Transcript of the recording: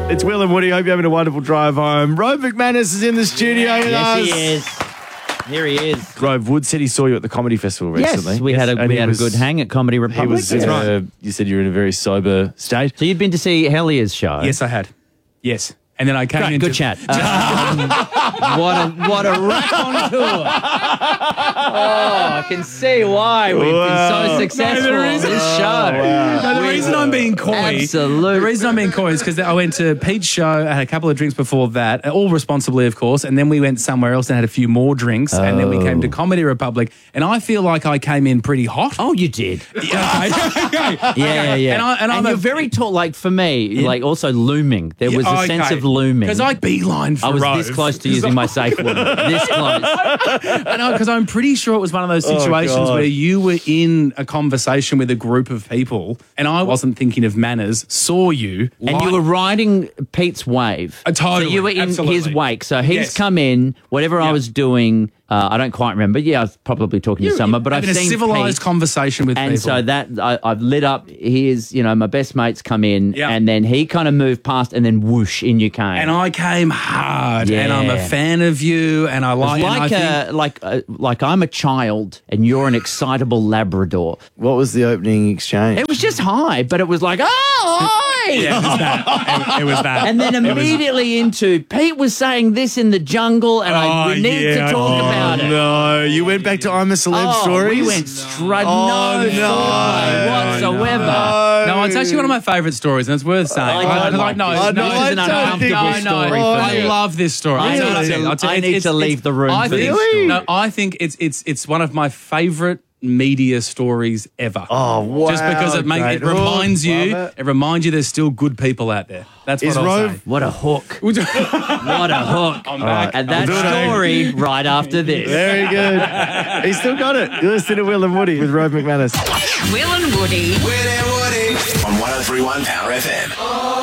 It's Will and Woody. Hope you're having a wonderful drive home. Rove McManus is in the studio with us. Yes, he is. Here he is. Rove, Wood said he saw you at the comedy festival recently. Yes, we had a good hang at Comedy Republic. That's right. You said you were in a very sober state. So you'd been to see Hellier's show? Yes, I had. Yes. And then I came Great, into... good chat. What a raconteur. I can see why we've been so successful on this show. No, the reason I'm being coy... Absolutely. The reason I'm being coy is because I went to Pete's show, I had a couple of drinks before that, all responsibly, of course, and then we went somewhere else and had a few more drinks, and then we came to Comedy Republic, and I feel like I came in pretty hot. Oh, you did. Okay. Yeah. And you're very tall, like for me, like also looming. There was a sense of looming. Because I beeline for I was Rove. this close to using my safe word. This close. Because I'm pretty sure it was one of those situations where you were in a conversation with a group of people and I wasn't thinking of manners, saw you. And you were riding Pete's wave. Totally. So you were in Absolutely. his wake. So he's Yes. come in, whatever I was doing, I don't quite remember. Yeah, I was probably talking to Summer, but I've having seen a civilised Pete, conversation with and people. so that I've lit up. Here's, my best mates come in, Yeah. and then he kind of moved past, and then whoosh, in you came. And I came hard, and I'm a Yeah. fan of you, and I like... like I'm a child, and you're an excitable Labrador. What was the opening exchange? It was just hi, but it was like, oh, hi! Yeah, it was that. It was that. And then immediately into Pete was saying this in the jungle, and we need to talk about it. No, you went back to I'm a Celeb stories? We went straight, Oh, no foreplay whatsoever. No, it's actually one of my favourite stories, and it's worth saying. I don't like no, this. no, This is an uncomfortable story for I me. love this story. I need to leave the room for this story. No, I think it's one of my favourite media stories ever. Oh, wow. Just because it reminds you, it reminds you there's still good people out there. That's what I'll say. What a hook. What a hook. I'm back. And that story right after this. Very good. He's still got it. You're listening to Will and Woody with Rove McManus. Will and Woody. Will and Woody on 103.1 Power FM.